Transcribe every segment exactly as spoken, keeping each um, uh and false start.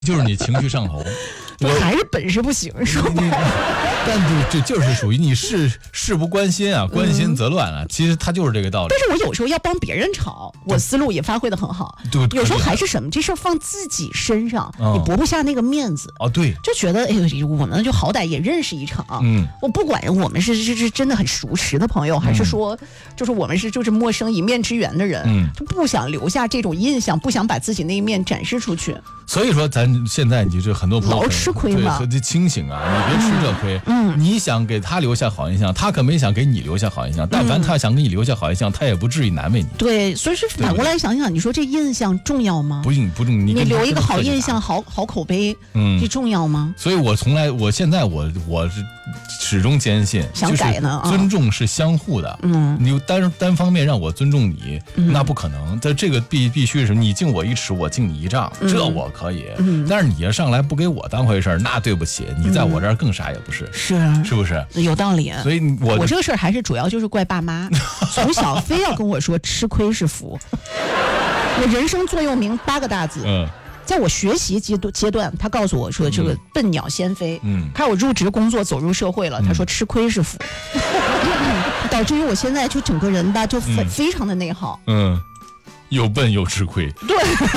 就是你情绪上头。 我还是本事不行，说白了。 但就就就是属于你事事不关心啊，关心则乱啊。嗯、其实他就是这个道理。 但是我有时候要帮别人吵，我思路也发挥的很好。 对， 有时候还是什么，这事儿放自己身上，嗯、你驳不下那个面子。 哦，对， 就觉得哎呦，我们就好歹也认识一场。嗯，我不管我们是是是真的很熟识的朋友，还是说、嗯、就是我们是就是陌生一面之缘的人，嗯，就不想留下这种印象，不想把自己那一面展示出去。 所以说，咱现在你就很多朋友老吃亏嘛， 对，清醒啊，你别吃这亏。嗯，你想给他留下好印象，他可没想给你留下好印象。但凡他想给你留下好印象，他也不至于难为你。 对，所以是反过来想想，你说这印象重要吗？ 不不重，你你留一个好印象、好好口碑，嗯，这重要吗？ 所以我从来，我现在我我是始终坚信， 想改呢， 就是尊重是相互的。嗯，你单单方面让我尊重你，嗯、那不可能。但这个必必须是你敬我一尺，我敬你一丈，嗯、这我可以。嗯，但是你要上来不给我当回事儿，那对不起，你在我这儿更啥也不是。嗯、 是啊， 是不是？ 有道理。 所以我我这个事儿还是主要就是怪爸妈，从小非要跟我说吃亏是福。我人生座右铭八个大字。嗯。在我学习阶段阶段，他告诉我说这个笨鸟先飞。嗯，看我入职工作走入社会了，他说吃亏是福，嗯、导致于我现在就整个人吧就非、嗯、非常的内耗。 嗯，又笨又吃亏。 对。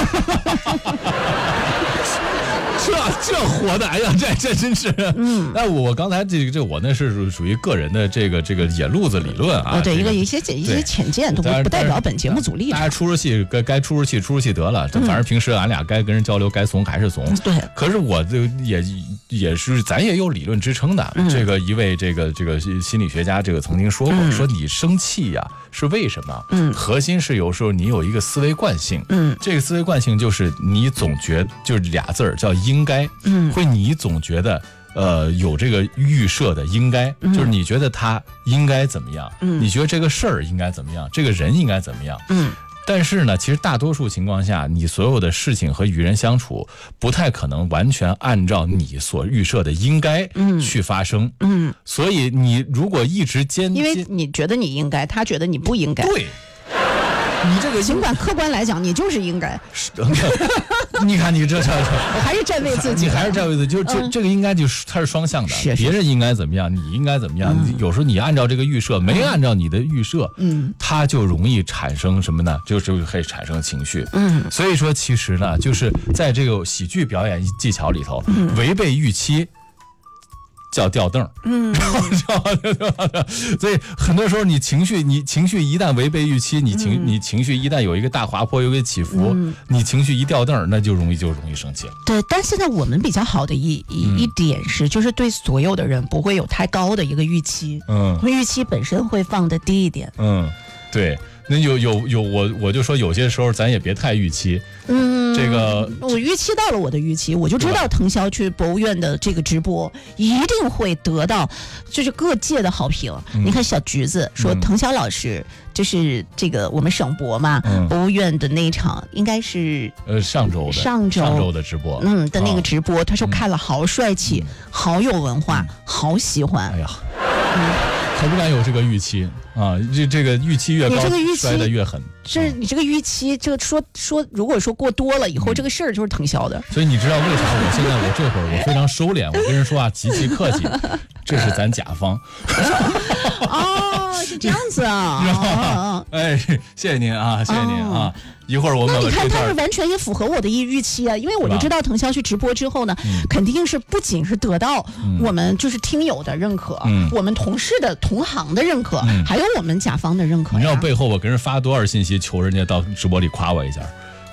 这这活的，哎呀，这这真是。嗯，那我我刚才这个这我那是属于个人的这个这个野路子理论啊。 哦，对， 这个、 一个一些一些浅见，都不不代表本节目组立场。 大家出出气该该出出气出出气得了，反正平时俺俩该跟人交流该怂还是怂。 对。 可是我这也也是咱也有理论支撑的。嗯、这个一位这个这个心理学家这个曾经说过，嗯、说你生气呀、啊、是为什么？嗯，核心是有时候你有一个思维惯性。嗯，这个思维惯性就是你总觉就是俩字儿叫应。应该，嗯，会你总觉得，呃，有这个预设的应该，嗯、就是你觉得他应该怎么样，嗯，你觉得这个事儿应该怎么样，这个人应该怎么样，嗯，但是呢，其实大多数情况下，你所有的事情和与人相处，不太可能完全按照你所预设的应该去发生，嗯，嗯所以你如果一直坚， 因为你觉得你应该，他觉得你不应该， 对。你这个尽管客观来讲，你就是应该。 你看你这这， 我还是站为自己， 你还是站为自己，就这、嗯、这个应该就是它是双向的， 是是别人应该怎么样，你应该怎么样。嗯、有时候你按照这个预设，没按照你的预设，嗯，它就容易产生什么呢？就是会产生情绪。嗯，所以说其实呢，就是在这个喜剧表演技巧里头，嗯、违背预期。叫吊凳，嗯，所以很多时候你情绪，你情绪一旦违背预期，你情、嗯、你情绪一旦有一个大滑坡，有一个起伏，嗯、你情绪一吊凳，那就容易就容易生气了。 对，但现在我们比较好的一一、嗯、一点是，就是对所有的人不会有太高的一个预期，嗯，因为预期本身会放得低一点， 嗯，对。那有有有我我就说有些时候咱也别太预期，嗯，这个我预期到了我的预期，我就知道腾霄去博物院的这个直播一定会得到就是各界的好评。嗯、你看小橘子说腾霄老师就是这个我们省博嘛，嗯、博物院的那一场应该是呃上周的上周上周的直播， 嗯的那个直播，啊、他说看了好帅气，嗯、好有文化，嗯、好喜欢。 哎呀。嗯可不敢有这个预期啊！这这个预期越高，摔得越狠。 是你这个预期，这个说说，如果说过多了以后，嗯、这个事儿就是腾霄的。 所以你知道为啥我现在我这会儿我非常收敛，我跟人说话极其客气，这是咱甲方。 哦，是这样子啊！ 知道吗？哎，谢谢您啊，谢谢您啊！哦一会儿我们那你看，他是完全也符合我的预期啊，因为我就知道腾霄去直播之后呢，嗯、肯定是不仅是得到我们就是听友的认可，嗯、我们同事的同行的认可，嗯、还有我们甲方的认可。 你知道背后我给人发多少信息，求人家到直播里夸我一下。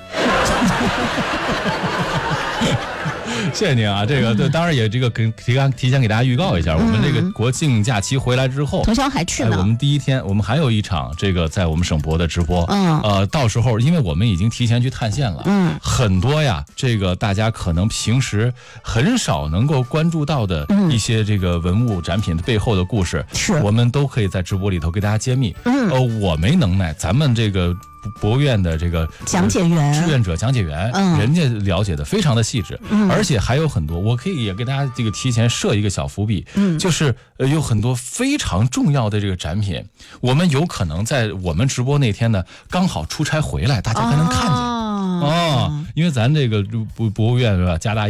谢谢您啊，这个对，当然也这个跟提前提前给大家预告一下，嗯、我们这个国庆假期回来之后， 腾霄还去呢、 哎。我们第一天，我们还有一场这个在我们省博的直播，嗯，呃，到时候因为我们已经提前去探线了，嗯，很多呀，这个大家可能平时很少能够关注到的一些这个文物展品的背后的故事，是、嗯、我们都可以在直播里头给大家揭秘。嗯，呃，我没能耐，咱们这个。博物院的这个讲解员、 志愿者讲解员，嗯，人家了解的非常的细致，嗯，而且还有很多，我可以也给大家这个提前设一个小伏笔，嗯，就是呃有很多非常重要的这个展品，我们有可能在我们直播那天呢，刚好出差回来，大家还能看见。哦哦，因为咱这个博博物院是吧，加大